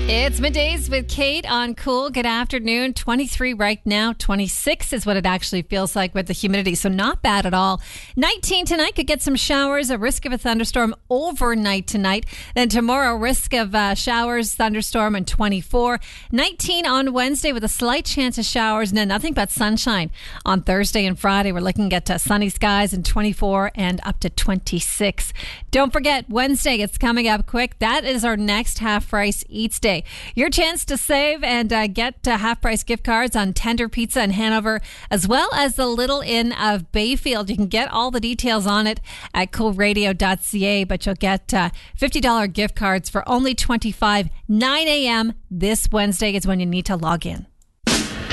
It's middays with Kate on Cool. Good afternoon. 23 right now. 26 is what it actually feels like with the humidity. So not bad at all. 19 tonight. Could get some showers. A risk of a thunderstorm overnight tonight. Then tomorrow, risk of showers, thunderstorm, and 24. 19 on Wednesday with a slight chance of showers. And then nothing but sunshine on Thursday and Friday. We're looking at sunny skies and 24 and up to 26. Don't forget, Wednesday, it's coming up quick. That is our next Half Price Eats Day. Your chance to save and get half-price gift cards on Tender Pizza in Hanover, as well as the Little Inn of Bayfield. You can get all the details on it at coolradio.ca, but you'll get $50 gift cards for only $25. 9 a.m. this Wednesday is when you need to log in.